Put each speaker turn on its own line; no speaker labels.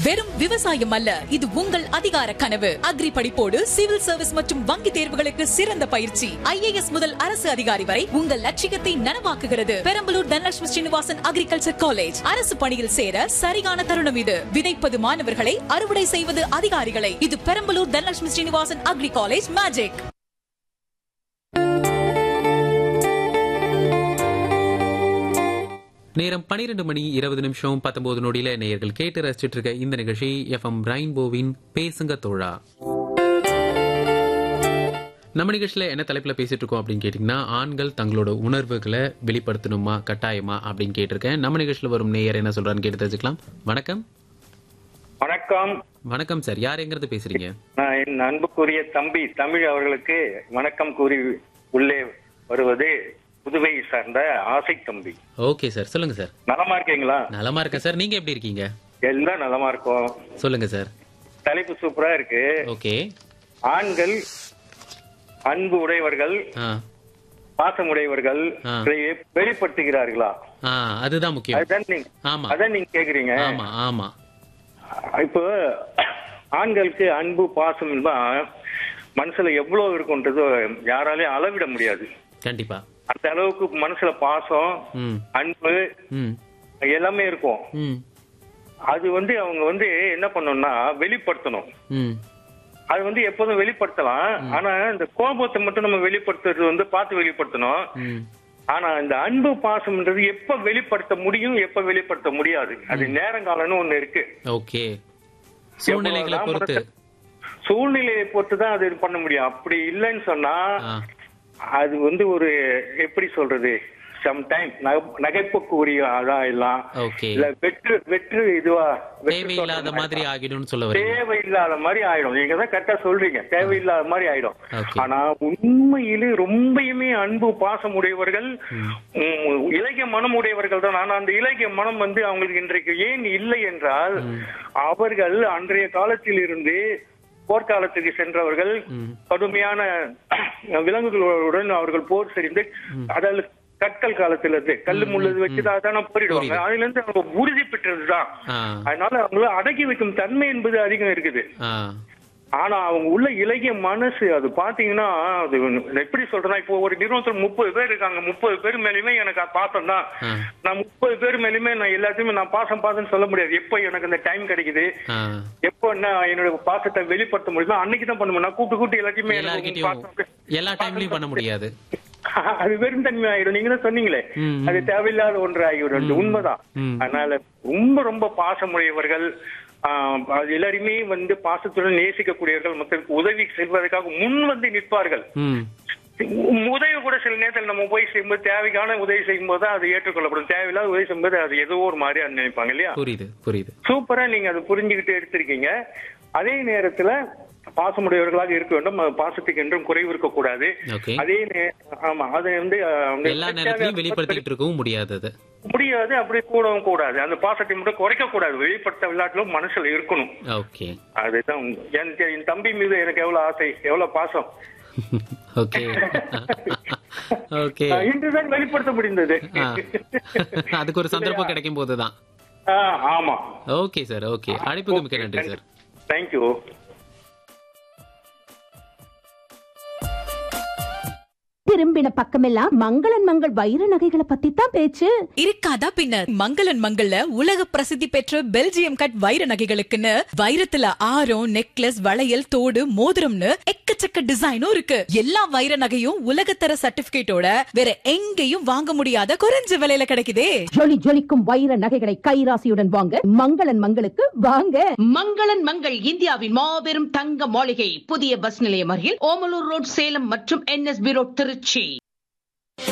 வெறும் விவசாயம் அல்ல, இது உங்கள் அதிகார கனவு. அக்ரி படிப்போடு சிவில் சர்வீஸ் மற்றும் வங்கி தேர்வுகளுக்கு சிறந்த பயிற்சி. IAS முதல் அரசு அதிகாரி வரை உங்கள் லட்சியத்தை நனவாக்குகிறது. Perambalur Dhanalakshmi Srinivasan agriculture college. அரசு பணியில் சேர சரியான தருணம் இது. விதைப்பது மாணவர்களை, அறுவடை செய்வது அதிகாரிகளை. இது Perambalur Dhanalakshmi Srinivasan agri college magic.
நேரம் 12 மணி 20 நிமிஷம் 19 நொடியில நேயர்கள் கேட்டு ரசிச்சிட்டு இருக்க இந்த நிகழ்ச்சி FM ரெயின்போவின் பேசுங்க தோழா. நம்ம நிகழ்ச்சியில என்ன தலைப்புல பேசிட்டு இருக்கோம் அப்படின்னு கேட்டீங்கன்னா, ஆண்கள் தங்களோட உணர்வுகளை வெளிப்படுத்தணுமா கட்டாயமா அப்படின்னு கேட்டிருக்கேன். நம்ம நிகழ்ச்சியில வரும் நேயர் என்ன சொல்றான்னு கேட்டு தெரிஞ்சுக்கலாம். வணக்கம்.
வணக்கம்.
வணக்கம் சார், யார் எங்கிறது பேசுறீங்க?
நான் என் அன்புக்குரிய தம்பி தமிழ் அவர்களுக்கு வணக்கம் கூறி உள்ளே வருவது புதுவை சார்ந்த ஆசை தம்பி.
ஓகே சார், சொல்லுங்க சார்.
நலமா இருக்கீங்களா?
நலமா இருக்கேன் சார், நீங்க எப்படி இருக்கீங்க?
எல்லாம் நலமா இருக்கும்.
சொல்லுங்க சார்.
தலைப்பு சூப்பரா இருக்கு.
ஓகே.
ஆண்கள் அன்பு உடையவர்கள், பாசம் உடையவர்கள் வெளிப்படுத்துகிறார்களா?
அதுதான் முக்கியம்.
அதான் நீங்க கேக்குறீங்க.
ஆமா ஆமா.
இப்போ ஆண்களுக்கு அன்பு பாசம் மனசுல எவ்வளவு இருக்குன்றது யாராலையும் அளவிட முடியாது.
கண்டிப்பா.
அந்த அளவுக்கு மனசுல பாசம், அன்பு எல்லாமே இருக்கும். அது அவங்க என்ன பண்ணணும்னா வெளிப்படுத்தணும். அது எப்போதும் வெளிப்படுத்தலாம். ஆனா இந்த கோபத்தை மட்டும் நம்ம வெளிப்படுத்துறது பார்த்து வெளிப்படுத்தணும். ஆனா இந்த அன்பு பாசம்ன்றது எப்ப வெளிப்படுத்த முடியும், எப்ப வெளிப்படுத்த முடியாது, அது நேரங்காலம்னு ஒண்ணு இருக்கு.
ஓகே. சூழ்நிலைகளை பொறுத்து,
சூழ்நிலையை பொறுத்து தான் அது பண்ண முடியும். அப்படி இல்லைன்னு சொன்னா அது ஒரு எப்படி சொல்றது, சம்டைம் நகைப்புக்குரிய எல்லாம் இல்ல வெற்று இதுவா
தேவையில்லாத மாதிரி ஆகிடும் சொல்ல வரீங்க.
தேவையில்லாத மாதிரி ஆயிடும். நீங்க தான் கரெக்டா சொல்றீங்க, தேவையில்லாத மாதிரி ஆயிடும். ஆனா உண்மையிலே ரொம்பயுமே அன்பு பாசம் உடையவர்கள், இலகிய மனம் உடையவர்கள் தான். ஆனா அந்த இலகிய மனம் அவங்களுக்கு இன்றைக்கு ஏன் இல்லை என்றால், அவர்கள் அன்றைய காலத்தில் இருந்து போர்க்காலத்துக்கு சென்றவர்கள் கடுமையான விலங்குகளுடன் அவர்கள் போர் செய்து, அதாவது கற்கள் காலத்துல இருந்து கல்லு முள்ளது வச்சுதான் போரிடுவாங்க. அதுல இருந்து அவங்க உறுதி பெற்றதுதான். அதனால அவங்கள அடக்கி வைக்கும் தன்மை என்பது அதிகம் இருக்குது. ஆனா அவங்க உள்ள இலகிய மனசு, அது பாத்தீங்கன்னா அது எப்படி சொல்றேன்னா, இப்போ ஒரு நிறுவனத்துல 30 பேர் இருக்காங்க. 30 பேர் மேலுமே எனக்கு பாசம் தான். நான் 30 பேர் மேலுமே நான் எல்லாத்தையுமே நான் பாசம் சொல்ல முடியாது. எப்ப எனக்கு அந்த டைம் கிடைக்குது, எப்போ என்னோட பாசத்தை வெளிப்படுத்த முடியுமோ அன்னைக்கு தான் பண்ணுவேன். நான் கூப்பிட்டு எல்லாத்தையுமே
எல்லா டைம்லயும் பண்ண முடியாது.
அது வெறும் தன்மை ஆயிடும். நீங்க தான் சொன்னீங்களே, அது தேவையில்லாத ஒன்று ஆகிவிடும். உண்மைதான். அதனால ரொம்ப ரொம்ப பாசமுடையவர்கள், எல்லாருமே பாசத்துடன் நேசிக்கக்கூடியவர்கள், மக்களுக்கு உதவி செய்வதற்காக முன் நிற்பார்கள். உதவி கூட சில நேரத்தில் நம்ம போய் செய்யும்போது, தேவைக்கான உதவி செய்யும் போது அது ஏற்றுக்கொள்ளப்படும். தேவையில்லாத உதவி செய்யும்போது அது ஏதோ ஒரு மாதிரி நினைப்பாங்க இல்லையா?
புரியுது. சூப்பரா
நீங்க அதை புரிஞ்சுக்கிட்டு எடுத்திருக்கீங்க. அதே நேரத்துல பாசமுடையவர்களாக இருக்க வேண்டும். பாசத்துக்கு என்றும் குறைவு இருக்கக்கூடாது. அதே ஆமா, அது
எல்லா நேரத்திலும் வெளிப்படுத்திட்டு இருக்கவும் முடியாது.
அப்படி கூடவும் கூடாது. அந்த பாசத்தை மட்டும் குறைக்க கூடாது. வெளிப்படுத்த விளையாட்டுல மனசுல இருக்கணும். அதுதான் என் தம்பி மீது எனக்கு எவ்வளவு ஆசை, எவ்வளவு பாசம் இன்றுதான் வெளிப்படுத்த முடிந்தது.
அதுக்கு ஒரு சந்தர்ப்பம் கிடைக்கும் போதுதான்.
ஆமா.
Okay sir. ஓகே, அழைப்புக்கு மிக்க நன்றி சார்.
தேங்க்யூ.
திரும்பின பக்கமெல்லாம் மங்களன் மங்கள் வைர நகைகளை பத்தி தான் பேச்சு.
இருக்காதா பின்ன? மங்களன் மங்கள்ல உலக பிரசித்தி பெற்ற பெல்ஜியம் கட் வைர நகைகளுக்குன்னு வைரத்துல ஆரம், நெக்லஸ், வளையல், தோடு, மோதிரம்னு எக்கச்சக்க டிசைனும் இருக்கு. எல்லா வைர நகையும் உலகத்தர சர்டிபிகேட்டோட வேற எங்கேயும் வாங்க முடியாத குறைஞ்ச விலையில கிடைக்குதே.
ஜொலி ஜொலிக்கும் வைர நகைகளை கைராசியுடன் வாங்க மங்களன் மங்களுக்கு வாங்க.
மங்களன் மங்கள் இந்தியாவின் மாபெரும் தங்க மாளிகை, புதிய பஸ் நிலையம் அருகில் ஓமலூர் ரோட், சேலம் மற்றும் NSB ரோட், திருச்சி.